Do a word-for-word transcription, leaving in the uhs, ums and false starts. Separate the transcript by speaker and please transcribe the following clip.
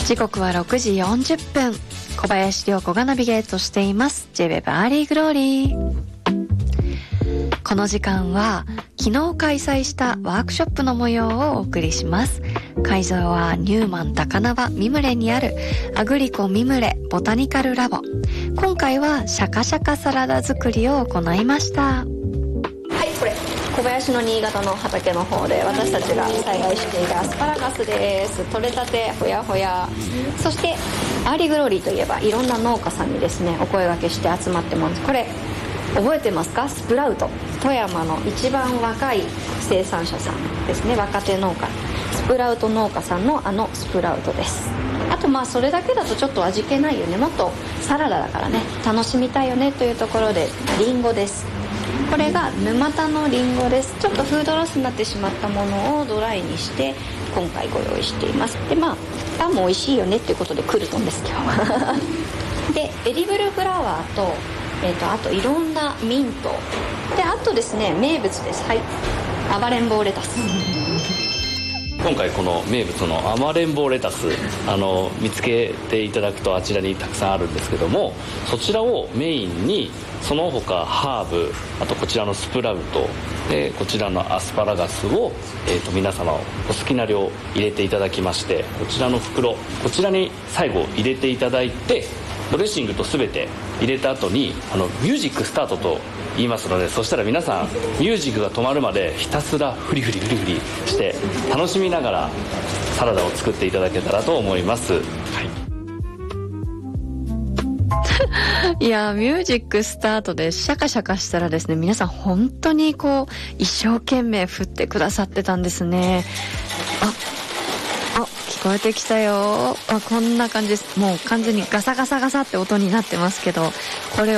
Speaker 1: 時刻はろくじよんじゅっぷん。小林涼子がナビゲートしています ジェイウェブ アーリーグローリー。この時間は昨日開催したワークショップの模様をお送りします。会場はニューマン高輪ミムレにあるアグリコミムレボタニカルラボ。今回はシャカシャカサラダ作りを行いました。はい、これ小林の新潟の畑の方で私たちが栽培しているアスパラガスです。取れたてほやほや。そしてアーリーグローリーといえばいろんな農家さんにですねお声掛けして集まってます。これ覚えてますか？スプラウト、富山の一番若い生産者さんですね。若手農家スプラウト農家さんのあのスプラウトです。あとまあそれだけだとちょっと味気ないよね、もっとサラダだからね楽しみたいよねというところでリンゴです。これが沼田のリンゴです。ちょっとフードロスになってしまったものをドライにして今回ご用意しています。でまあパンも美味しいよねっていうことでクルトンです今日はでエディブルフラワーと、えー、とあといろんなミントで、あとですね名物です。はい、暴れん坊レタス。
Speaker 2: 今回この名物の甘レンボーレタス、あの見つけていただくとあちらにたくさんあるんですけども、そちらをメインにその他ハーブ、あとこちらのスプラウトでこちらのアスパラガスを、えー、と皆様お好きな量入れていただきまして、こちらの袋こちらに最後入れていただいて、ドレッシングと全て入れた後にあのミュージックスタートと言いますので、そしたら皆さんミュージックが止まるまでひたすらフリフリフリフリして楽しみながらサラダを作っていただけたらと思います。はい、
Speaker 1: いやミュージックスタートでシャカシャカしたらですね、皆さん本当にこう一生懸命振ってくださってたんですね。ああ、聞こえてきたよ。あ、こんな感じです。もう完全にガサガサガサって音になってますけど、これは